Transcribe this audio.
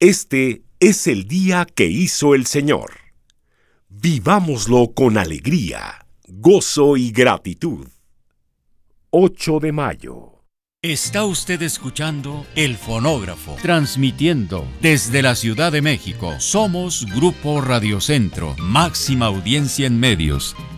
Este es el día que hizo el Señor. Vivámoslo con alegría, gozo y gratitud. 8 de mayo. Está usted escuchando El Fonógrafo, transmitiendo desde la Ciudad de México. Somos Grupo Radio Centro, máxima audiencia en medios.